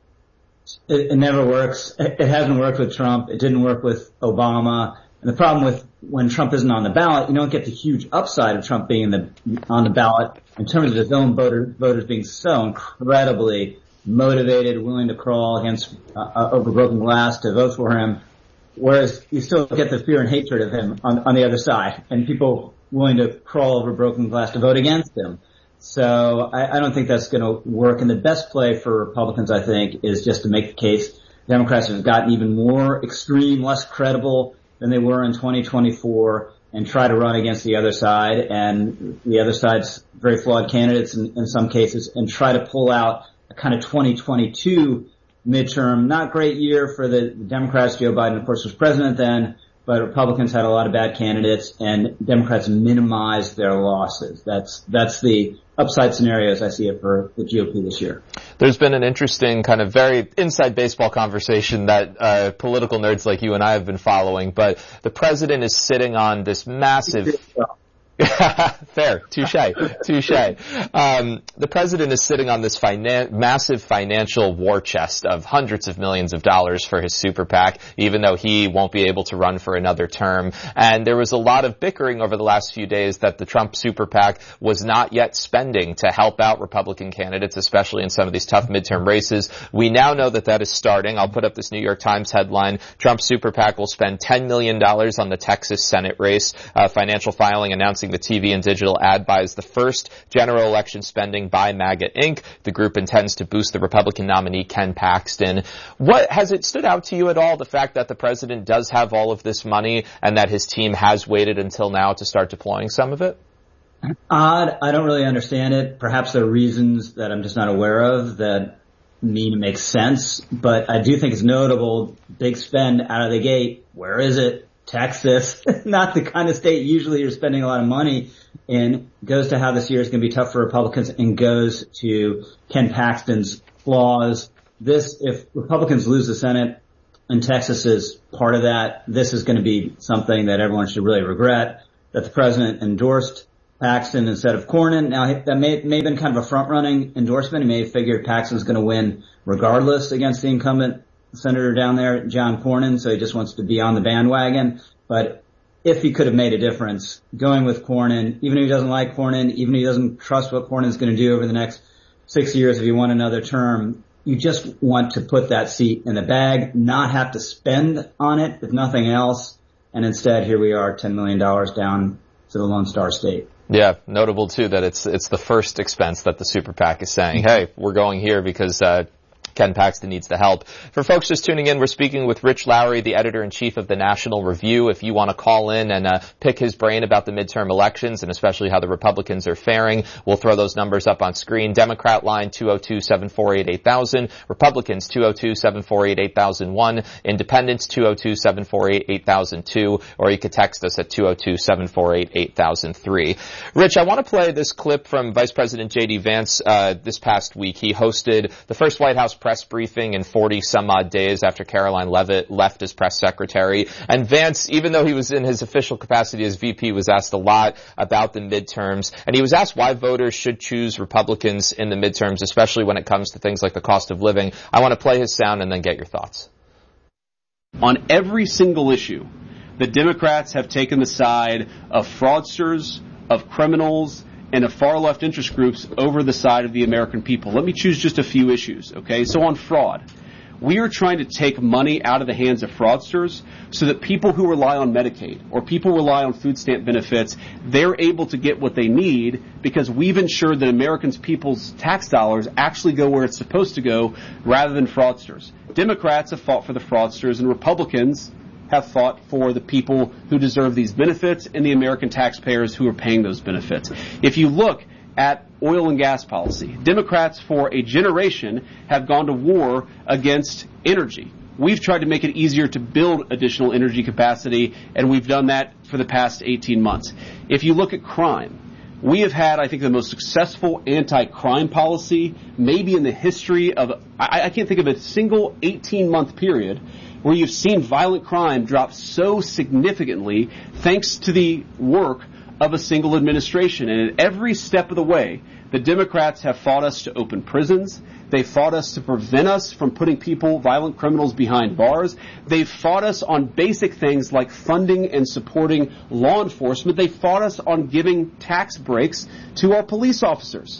It, it never works. It, it hasn't worked with Trump. It didn't work with Obama. And the problem with when Trump isn't on the ballot, you don't get the huge upside of Trump being the, on the ballot in terms of his own voter, voters being so incredibly motivated, willing to crawl against uh, over broken glass to vote for him, whereas you still get the fear and hatred of him on, on the other side, and people willing to crawl over broken glass to vote against him. So I, I don't think that's going to work. And the best play for Republicans, I think, is just to make the case Democrats have gotten even more extreme, less credible than they were in twenty twenty-four, and try to run against the other side and the other side's very flawed candidates in, in some cases, and try to pull out a kind of twenty twenty-two midterm. Not great year for the Democrats. Joe Biden, of course, was president then, but Republicans had a lot of bad candidates, and Democrats minimized their losses. That's that's the upside scenario as I see it for the G O P this year. There's been an interesting kind of very inside baseball conversation that uh political nerds like you and I have been following, but the president is sitting on this massive... Fair. Touche. Touche. Um, the president is sitting on this finan- massive financial war chest of hundreds of millions of dollars for his super PAC, even though he won't be able to run for another term. And there was a lot of bickering over the last few days that the Trump super PAC was not yet spending to help out Republican candidates, especially in some of these tough midterm races. We now know that that is starting. I'll put up this New York Times headline. Trump super PAC will spend ten million dollars on the Texas Senate race. Uh, financial filing announcing the T V and digital ad buy is the first general election spending by MAGA Incorporated. The group intends to boost the Republican nominee Ken Paxton. What has it stood out to you at all, the fact that the president does have all of this money and that his team has waited until now to start deploying some of it? Odd. I don't really understand it. Perhaps there are reasons that I'm just not aware of that mean it makes sense, but I do think it's notable. Big spend out of the gate. Where is it? Texas, not the kind of state usually you're spending a lot of money in. Goes to how this year is going to be tough for Republicans, and goes to Ken Paxton's flaws. This, if Republicans lose the Senate and Texas is part of that, this is going to be something that everyone should really regret, that the president endorsed Paxton instead of Cornyn. Now, that may, may have been kind of a front-running endorsement. He may have figured Paxton's going to win regardless against the incumbent senator down there, John Cornyn, so he just wants to be on the bandwagon. But if he could have made a difference, going with Cornyn, even if he doesn't like Cornyn, even if he doesn't trust what Cornyn's going to do over the next six years if he won another term, you just want to put that seat in the bag, not have to spend on it, if nothing else. And instead, here we are, ten million dollars down to the Lone Star State. Yeah, notable too that it's it's the first expense that the super PAC is saying, hey, we're going here because uh Ken Paxton needs the help. For folks just tuning in, we're speaking with Rich Lowry, the editor-in-chief of the National Review. If you want to call in and uh, pick his brain about the midterm elections and especially how the Republicans are faring, we'll throw those numbers up on screen. Democrat line two oh two, seven four eight, eight thousand. Republicans two oh two, seven four eight, eight thousand one. Independents two oh two, seven four eight, eight thousand two. Or you could text us at two oh two, seven four eight, eight thousand three. Rich, I want to play this clip from Vice President J D Vance uh, this past week. He hosted the first White House press briefing in forty some odd days after Caroline Leavitt left as press secretary. And Vance, even though he was in his official capacity as V P, was asked a lot about the midterms. And he was asked why voters should choose Republicans in the midterms, especially when it comes to things like the cost of living. I want to play his sound and then get your thoughts. On every single issue, the Democrats have taken the side of fraudsters, of criminals, and of far-left interest groups over the side of the American people. Let me choose just a few issues, okay? So on fraud, we are trying to take money out of the hands of fraudsters so that people who rely on Medicaid or people who rely on food stamp benefits, they're able to get what they need because we've ensured that Americans' people's tax dollars actually go where it's supposed to go rather than fraudsters. Democrats have fought for the fraudsters, and Republicans have fought for the people who deserve these benefits and the American taxpayers who are paying those benefits. If you look at oil and gas policy, Democrats for a generation have gone to war against energy. We've tried to make it easier to build additional energy capacity, and we've done that for the past eighteen months. If you look at crime, we have had, I think, the most successful anti-crime policy maybe in the history of, I, I can't think of a single eighteen-month period where you've seen violent crime drop so significantly thanks to the work of a single administration. And at every step of the way, the Democrats have fought us to open prisons. They fought us to prevent us from putting people, violent criminals, behind bars. They've fought us on basic things like funding and supporting law enforcement. They fought us on giving tax breaks to our police officers.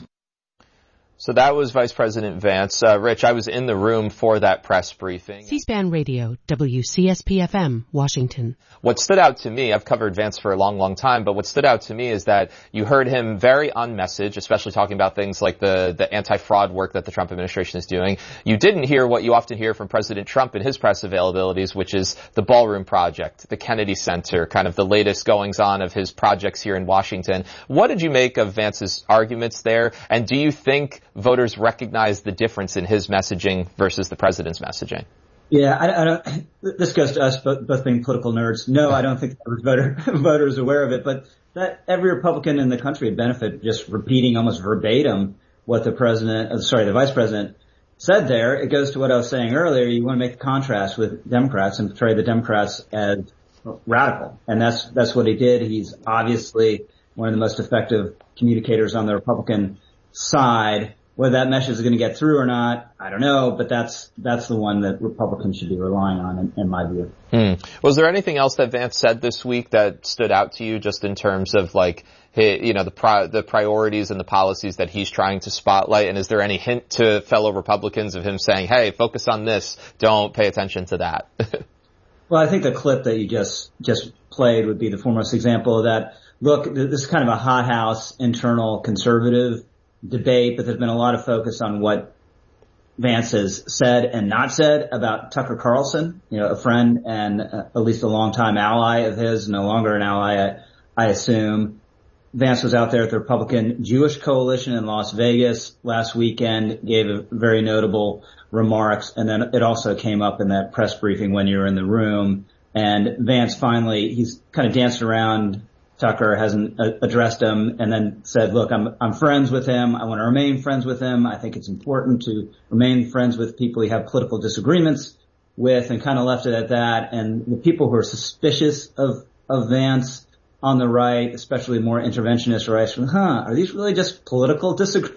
So that was Vice President Vance. Uh, Rich, I was in the room for that press briefing. C-SPAN Radio, W C S P F M, Washington. What stood out to me, I've covered Vance for a long, long time, but what stood out to me is that you heard him very on message, especially talking about things like the, the anti-fraud work that the Trump administration is doing. You didn't hear what you often hear from President Trump in his press availabilities, which is the Ballroom Project, the Kennedy Center, kind of the latest goings-on of his projects here in Washington. What did you make of Vance's arguments there? And do you think voters recognize the difference in his messaging versus the president's messaging? Yeah, I, I don't. This goes to us both, both being political nerds. No, I don't think the average voter voter is aware of it. But that every Republican in the country would benefit just repeating almost verbatim what the president, uh, sorry, the vice president said there. It goes to what I was saying earlier. You want to make the contrast with Democrats and portray the Democrats as radical, and that's that's what he did. He's obviously one of the most effective communicators on the Republican side. Whether that message is going to get through or not, I don't know, but that's that's the one that Republicans should be relying on, in, in my view. Hmm. Was there anything else that Vance said this week that stood out to you, just in terms of like, his, you know, the pri- the priorities and the policies that he's trying to spotlight? And is there any hint to fellow Republicans of him saying, "Hey, focus on this, don't pay attention to that"? Well, I think the clip that you just just played would be the foremost example of that. Look, this is kind of a hothouse internal conservative debate, but there's been a lot of focus on what Vance has said and not said about Tucker Carlson, you know, a friend and uh, at least a longtime ally of his, no longer an ally, I, I assume. Vance was out there at the Republican Jewish Coalition in Las Vegas last weekend, gave a very notable remarks, and then it also came up in that press briefing when you were in the room. And Vance finally, he's kind of danced around. Tucker hasn't uh, addressed him, and then said, look, I'm I'm friends with him. I want to remain friends with him. I think it's important to remain friends with people you have political disagreements with, and kind of left it at that. And the people who are suspicious of of Vance on the right, especially more interventionist right, huh, are these really just political disagreements?